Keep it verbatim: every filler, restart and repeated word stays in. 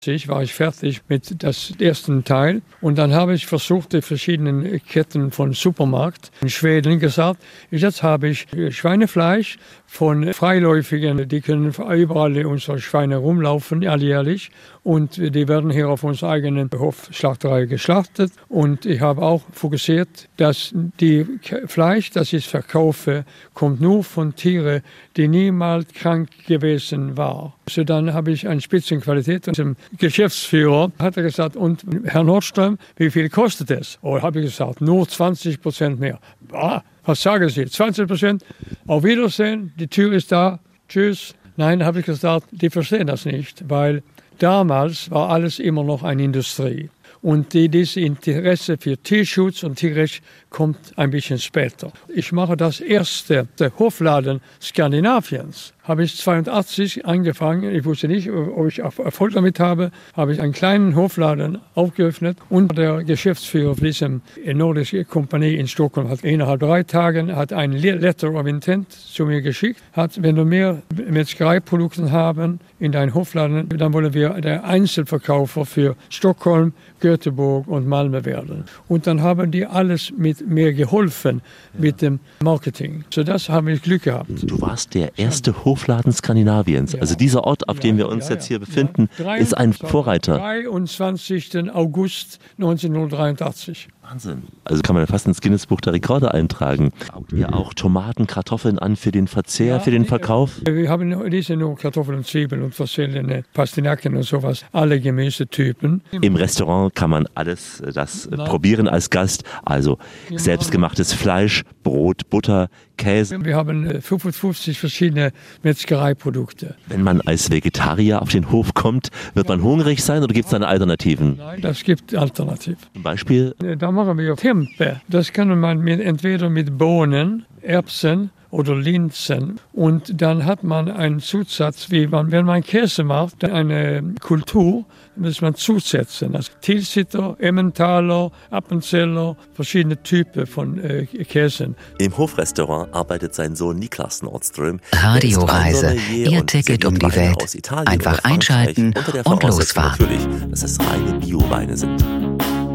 Ich war ich fertig mit das ersten Teil und dann habe ich versucht, die verschiedenen Ketten von Supermarkt in Schweden gesagt, jetzt habe ich Schweinefleisch von Freiläufigen, die können überall in unsere Schweine rumlaufen, alljährlich, und die werden hier auf unserer eigenen Hofschlachterei geschlachtet und ich habe auch fokussiert, dass die Fleisch, das ich verkaufe, kommt nur von Tieren, die niemals krank gewesen waren. So dann habe ich eine Spitzenqualität und zum Geschäftsführer hat er gesagt, und Herr Nordström, wie viel kostet es? Oh, habe ich gesagt, nur zwanzig Prozent mehr. Ah, was sagen Sie? zwanzig Prozent? Auf Wiedersehen, die Tür ist da, tschüss. Nein, habe ich gesagt, die verstehen das nicht, weil damals war alles immer noch eine Industrie. Und die, dieses Interesse für Tierschutz und Tierrecht kommt ein bisschen später. Ich mache das erste der Hofladen Skandinaviens. Habe ich zweiundachtzig angefangen. Ich wusste nicht, ob ich Erfolg damit habe. Habe ich einen kleinen Hofladen aufgeöffnet. Und der Geschäftsführer dieser nordischen Kompanie in Stockholm hat innerhalb drei Tagen hat ein Letter of Intent zu mir geschickt. Hat, wenn du mehr Metzgereiprodukte haben in deinem Hofladen, dann wollen wir der Einzelverkäufer für Stockholm, Göteborg und Malmö werden. Und dann haben die alles mit mir geholfen mit dem Marketing. So das habe ich Glück gehabt. Du warst der erste Hofladen Skandinaviens. Also dieser Ort, auf dem wir uns jetzt hier befinden, ist ein Vorreiter. dreiundzwanzigsten August neunzehnhundertdreiundachtzig. Wahnsinn. Also kann man fast ins Guinness-Buch der Rekorde eintragen. Habt ihr auch Tomaten, Kartoffeln an für den Verzehr, für den Verkauf? Wir haben diese nur Kartoffeln und Zwiebeln und verschiedene Pastinaken und sowas. Alle Gemüsetypen. Im Restaurant kann man alles das Nein. probieren als Gast. Also selbstgemachtes Fleisch, Brot, Butter, Käse. Wir haben fünfundfünfzig verschiedene Metzgereiprodukte. Wenn man als Vegetarier auf den Hof kommt, wird man hungrig sein oder gibt es da Alternativen? Nein, das gibt Alternativen. Zum Beispiel? Da machen wir Tempe. Das kann man mit, entweder mit Bohnen, Erbsen oder Linsen. Und dann hat man einen Zusatz, wie man, wenn man Käse macht, eine Kultur, muss man zusetzen. Also Tilsiter, Emmentaler, Appenzeller, verschiedene Typen von äh, Käsen. Im Hofrestaurant arbeitet sein Sohn Niklas Nordström. Radioreise, Ihr Ticket um die Welt. Einfach einschalten und losfahren. Natürlich, dass es reine Bioweine sind.